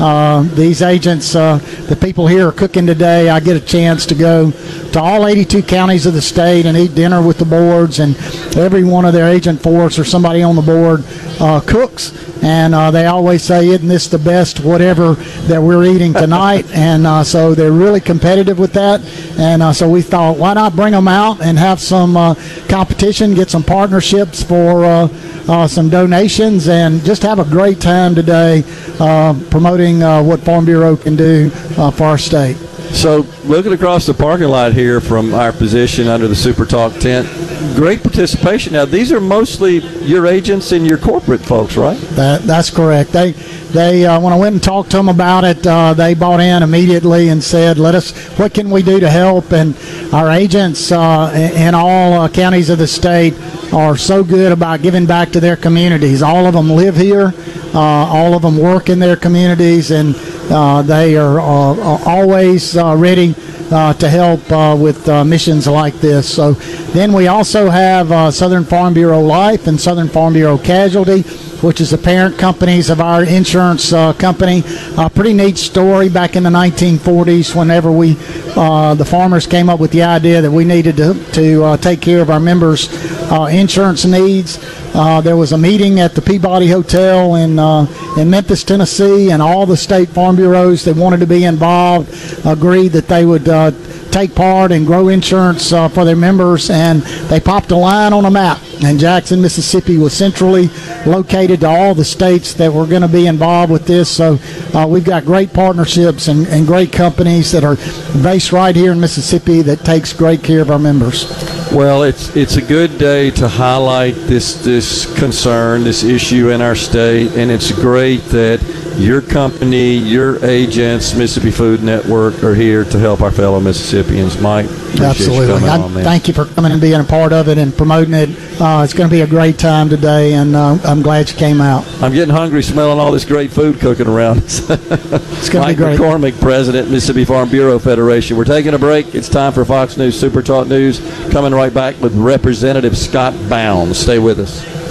These agents, the people here are cooking today. I get a chance to go to all 82 counties of the state and eat dinner with the boards, and every one of their agent force or somebody on the board cooks, and they always say, isn't this the best whatever that we're eating tonight? And so they're really competitive with that, and so we thought, why not bring them out and have some competition, get some partnerships for some donations, and just have a great time today promoting what Farm Bureau can do for our state. So looking across the parking lot here from our position under the Super Talk tent, great participation. Now, these are mostly your agents and your corporate folks, right? That's correct. They when I went and talked to them about it, they bought in immediately and said, what can we do to help? And our agents in all counties of the state are so good about giving back to their communities. All of them live here. All of them work in their communities, and they are always ready to help with missions like this. So then we also have Southern Farm Bureau Life and Southern Farm Bureau Casualty, which is the parent companies of our insurance company. Pretty neat story. Back in the 1940s, whenever the farmers came up with the idea that we needed to take care of our members' insurance needs, there was a meeting at the Peabody Hotel in Memphis, Tennessee, and all the state farm bureaus that wanted to be involved agreed that they would take part and grow insurance for their members, and they popped a line on a map, and Jackson, Mississippi was centrally located to all the states that were going to be involved with this. So we've got great partnerships and great companies that are based right here in Mississippi that takes great care of our members. Well, it's a good day to highlight this concern, this issue in our state, and it's great that your company, your agents, Mississippi Food Network are here to help our fellow Mississippians. Mike, absolutely. Thank you for coming and being a part of it and promoting it. It's going to be a great time today, and I'm glad you came out. I'm getting hungry smelling all this great food cooking around. It's going to be great. Mike McCormick, President, Mississippi Farm Bureau Federation. We're taking a break. It's time for Fox News Super Talk News. Coming right back with Representative Scott Bounds. Stay with us.